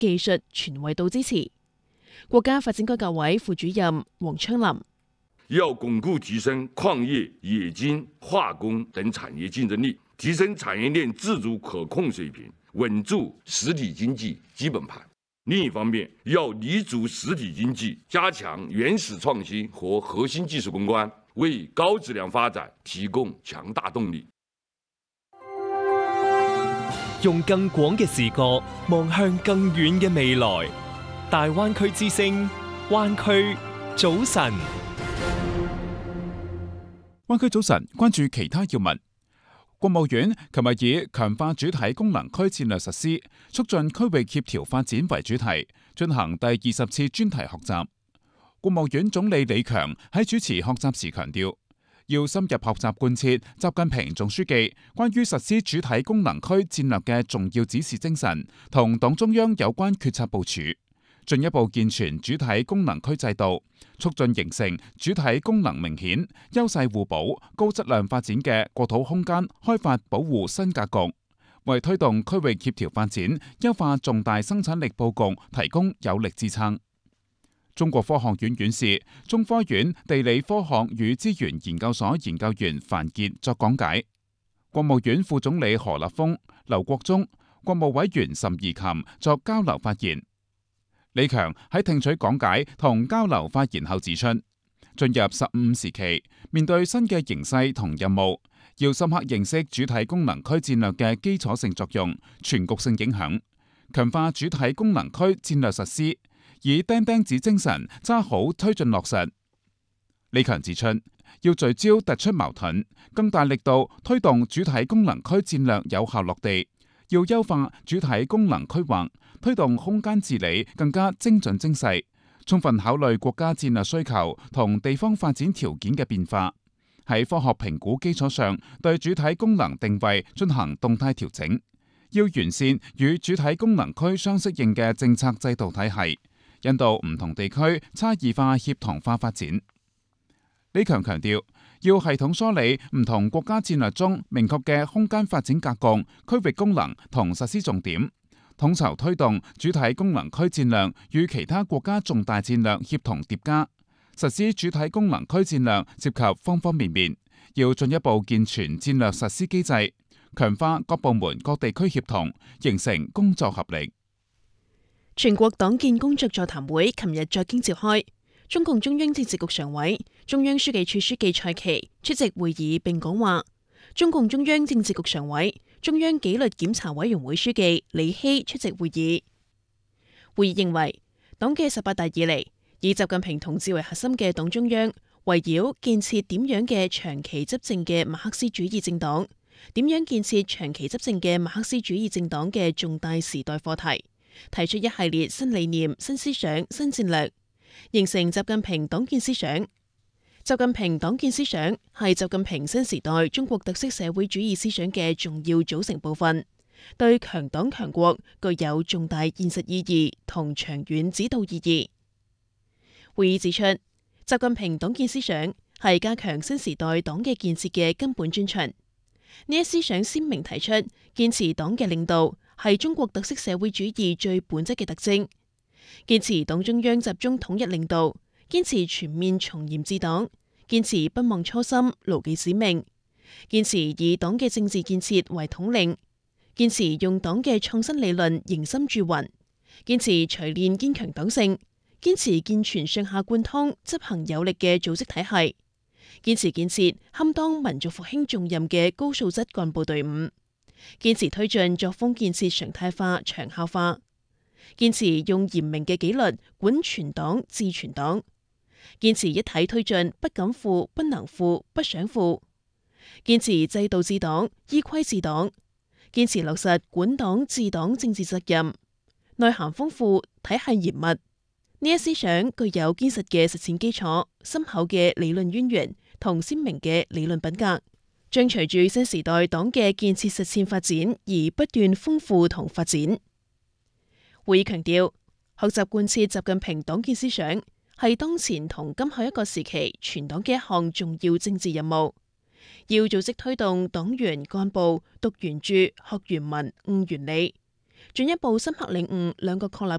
技術全維度支持。國家發展改革委副主任黃昌林要鞏固提升礦業、冶金、化工等產業競爭力，提升產業鏈自主可控水平，穩住實體經濟基本盤。另一方面，要立足實體經濟，加強原始創新和核心技術攻關，為高質量發展提供強大動力。 用更廣嘅視角望向更遠嘅未來。大灣區之聲，灣區早晨。 灣區早晨，關注其他要聞。國務院琴日以強化主體功能區戰略實施，促進區域協調發展為主題，進行第20次專題學習。國務院總理李強喺主持學習時強調，要深入學習貫徹習近平總書記關於實施主體功能區戰略嘅重要指示精神同黨中央有關決策部署，進一步健全主體功能區制度，促進形成主體功能明顯、優勢互補、高質量發展嘅國土空間開發保護新格局，為推動區域協調發展、優化重大生產力佈局提供有力支撐。中國科學院院士、中科院地理科學與資源研究所研究員樊傑作講解，國務院副總理何立峰、劉國中、國務委員諶貽琴作交流發言。李強喺聽取講解同交流發言後指出，進入15時期，面對新嘅形勢同任務，要深刻認識主體功能區戰略嘅基礎性作用、全局性影響，強化主體功能區戰略實施，以釘釘子精神揸好推進落實。李強指出，要聚焦突出矛盾，更大力度推動主體功能區戰略有效落地，要優化主體功能區劃，推動空間治理更加精準精細，充分考慮國家戰略需求同地方發展條件嘅變化，喺科學評估基礎上對主體功能定位進行動態調整，要完善與主體功能區相適應嘅政策制度體系，引導唔同地區差異化協同化發展。李強強調，要系統梳理唔同國家戰略中明確嘅空間發展格局、區域功能同實施重點，統籌推動主體功能區戰略與其他國家重大戰略協同疊加。實施主體功能區戰略涉及方方面面，要進一步健全戰略實施機制，強化各部門各地區協同，形成工作合力。 全國黨建工作座談會琴日在京召開，中共中央政治局常委、中央書記處書記蔡奇出席會議並講話。中共中央政治局常委、中央紀律檢查委員會書記李希出席會議。會議認為，黨嘅18大以嚟，以習近平同志為核心嘅黨中央，圍繞建設點樣嘅長期執政嘅馬克思主義政黨，點樣建設長期執政嘅馬克思主義政黨嘅重大時代課題，提出一系列新理念、新思想、新戰略，形成習近平黨建思想。習近平黨建思想係習近平新時代中國特色社會主義思想嘅重要組成部分，對強黨強國具有重大現實意義同長遠指導意義。會議指出，習近平黨建思想係加強新時代黨嘅建設嘅根本遵循。呢一思想鮮明提出，堅持黨嘅領導係中國特色社會主義最本質嘅特徵，堅持黨中央集中統一領導，堅持全面從嚴治黨，堅持不忘初心、牢記使命，堅持以黨嘅政治建設為統領，堅持用黨嘅創新理論凝心鑄魂，堅持錘煉堅強黨性，堅持健全上下貫通、執行有力嘅組織體系，堅持建設堪當民族復興重任嘅高素質幹部隊伍，堅持推進作風建設常態化、長效化，堅持用嚴明嘅紀律管全黨治全黨，堅持一體推進不敢腐、不能腐、不想腐，堅持制度治黨、依規治黨，堅持落實管黨治黨政治責任，內涵豐富、體系嚴密。呢一思想具有堅實嘅實踐基礎、深厚嘅理論淵源同鮮明嘅理論品格，將隨住新時代黨嘅建設實踐發展而不斷豐富同發展。會議強調，學習貫徹習近平黨建思想係當前同今後一個時期全黨嘅一項重要政治任務，要組織推動黨員幹部讀原著、學原文、悟原理，進一步深刻領悟兩個確立